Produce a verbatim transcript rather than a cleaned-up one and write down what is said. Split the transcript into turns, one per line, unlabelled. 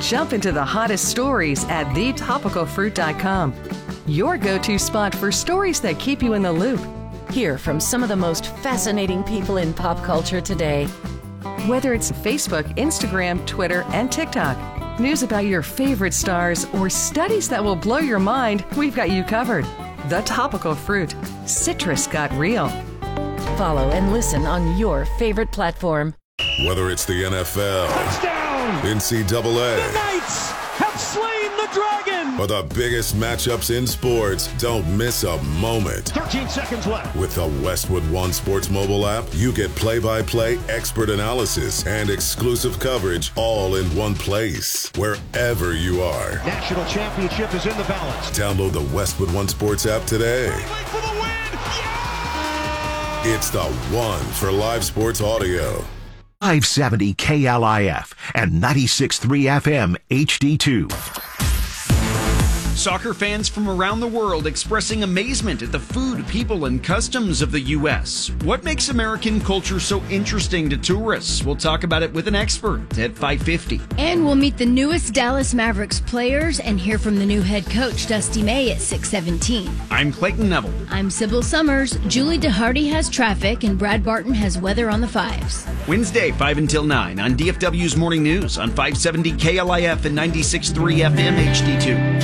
Jump into the hottest stories at the topical fruit dot com. Your go-to spot for stories that keep you in the loop. Hear from some of the most fascinating people in pop culture today. Whether it's Facebook, Instagram, Twitter, and TikTok, news about your favorite stars, or studies that will blow your mind, we've got you covered. The Topical Fruit. Citrus got real. Follow and listen on your favorite platform.
Whether it's the N F L,
touchdown,
N C double A,
the Knights have slain the dragon,
or the biggest matchups in sports, don't miss a moment.
thirteen seconds left.
With the Westwood One Sports mobile app, you get play-by-play expert analysis and exclusive coverage all in one place, wherever you are.
National championship is in the balance.
Download the Westwood One Sports app today.
For the win. Yeah!
It's the one for live sports audio.
five seventy K L I F and ninety-six point three F M H D two.
Soccer fans from around the world expressing amazement at the food, people, and customs of the U S. What makes American culture so interesting to tourists? We'll talk about it with an expert at five fifty.
And we'll meet the newest Dallas Mavericks players and hear from the new head coach, Dusty May, at six seventeen.
I'm Clayton Neville.
I'm Sybil Summers. Julie DeHardy has traffic, and Brad Barton has weather on the fives.
Wednesday, five until nine on D F W's Morning News on five seventy K L I F and ninety-six point three F M H D two.